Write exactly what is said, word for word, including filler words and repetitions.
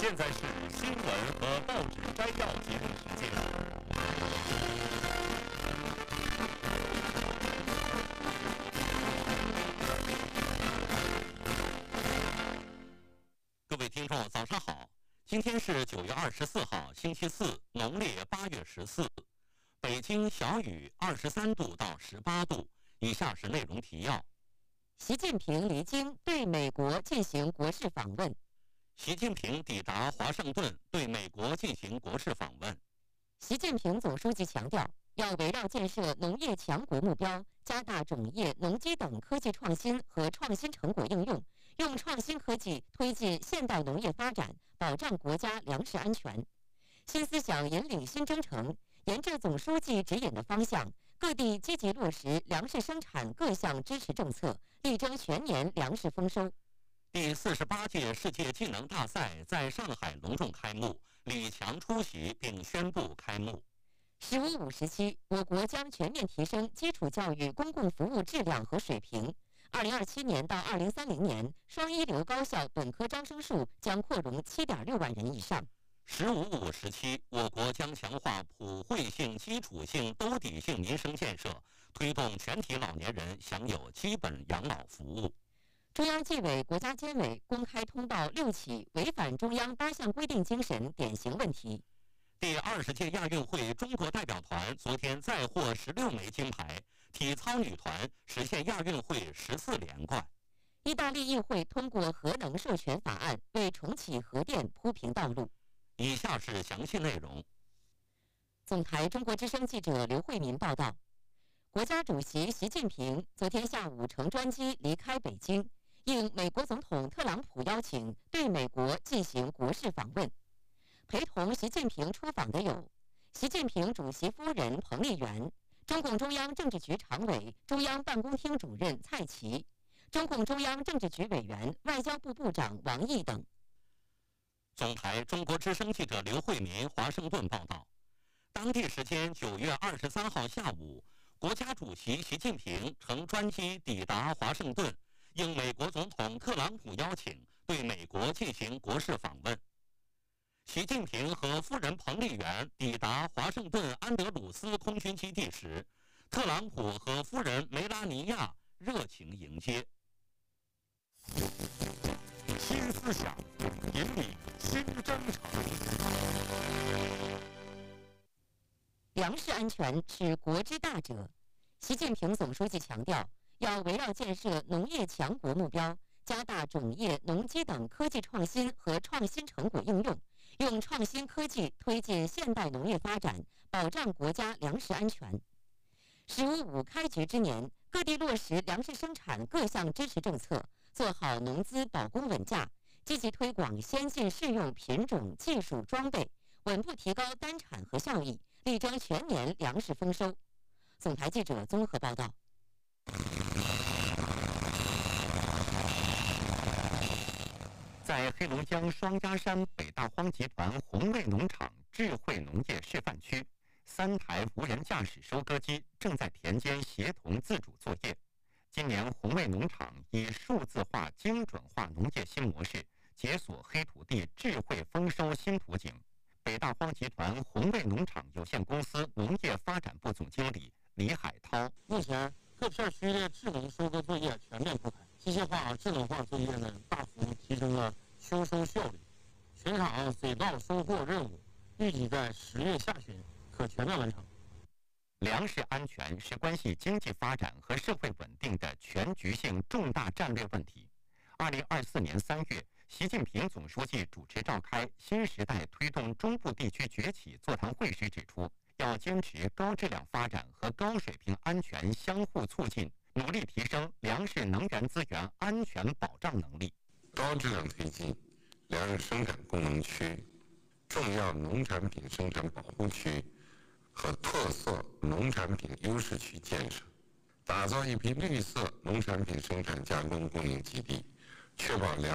现在是新闻和报纸摘要节目时间。各位听众，早上好！今天是九月二十四号，星期四，农历八月十四。北京小雨，二十三度到十八度。以下是内容提要： 习近平离京对美国进行国事访问。 习近平抵达华盛顿，对美国进行国事访问。 习近平总书记强调，要围绕建设农业强国目标，加大种业、农机等科技创新和创新成果应用，用创新科技推进现代农业发展，保障国家粮食安全。新思想引领新征程，沿着总书记指引的方向，各地积极落实粮食生产各项支持政策，力争全年粮食丰收。 第四十八届世界技能大赛在上海隆重开幕，李强出席并宣布开幕。 十五五时期，我国将全面提升基础教育公共服务质量和水平。二零二七年到二零三零年，双一流高校本科招生数将扩容七点六万人以上。 十五五时期，我国将强化普惠性、基础性、兜底性民生建设，推动全体老年人享有基本养老服务。 中央纪委国家监委公开通报六起违反中央八项规定精神典型问题。 第二十届亚运会中国代表团昨天再获十六枚金牌，体操女团实现亚运会十四连冠。 意大利议会通过核能授权法案，为重启核电铺平道路。 以下是详细内容。 总台中国之声记者刘慧民报道，国家主席习近平昨天下午乘专机离开北京，应美国总统特朗普邀请，对美国进行国事访问。陪同习近平出访的有习近平主席夫人彭丽媛、中共中央政治局常委、中央办公厅主任蔡奇、中共中央政治局委员、外交部部长王毅等。 总台中国之声记者刘慧民华盛顿报道，当地时间九月二十三号下午，国家主席习近平乘专机抵达华盛顿，应美国总统特朗普邀请，对美国进行国事访问。习近平和夫人彭丽媛抵达华盛顿安德鲁斯空军基地时，特朗普和夫人梅拉尼亚热情迎接。新思想引领新征程。 粮食安全是国之大者。习近平总书记强调，要围绕建设农业强国目标，加大种业、农机等科技创新和创新成果应用，用创新科技推进现代农业发展，保障国家粮食安全。十五五开局之年，各地落实粮食生产各项支持政策，做好农资保供稳价，积极推广先进适用品种、技术、装备，稳步提高单产和效益，力争全年粮食丰收。总台记者综合报道。 在黑龙江双鸭山北大荒集团红卫农场智慧农业示范区，三台无人驾驶收割机正在田间协同自主作业。今年红卫农场以数字化、精准化农业新模式，解锁黑土地智慧丰收新图景。北大荒集团红卫农场有限公司农业发展部总经理李海涛： 目前各片区的智能收割作业全面铺开，机械化、智能化作业呢大幅提升了秋收效率。全场水稻收获任务预计在十月下旬可全面完成。 粮食安全是关系经济发展和社会稳定的全局性重大战略问题。二零二四年三月，习近平总书记主持召开新时代推动中部地区崛起座谈会时指出，要坚持高质量发展和高水平安全相互促进，努力提升粮食能源资源安全保障能力， 高质量推进粮食生产功能区、重要农产品生产保护区和特色农产品优势区建设，打造一批绿色农产品生产加工供应基地，确保粮